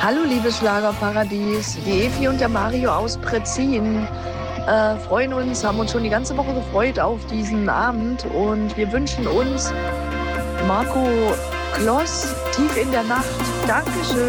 Hallo, liebes Schlagerparadies. Die Evi und der Mario aus Pretzin freuen uns, haben uns schon die ganze Woche gefreut auf diesen Abend und wir wünschen uns Marco Kloss tief in der Nacht. Dankeschön.